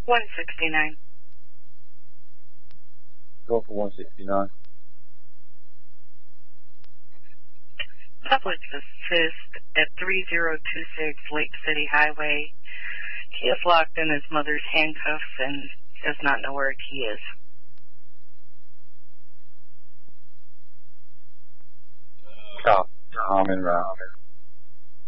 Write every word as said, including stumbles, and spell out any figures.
one sixty-nine. Go for one sixty-nine. Public assist at three zero two six Lake City Highway. He is locked in his mother's handcuffs and does not know where he is. Cop, Tom and Router.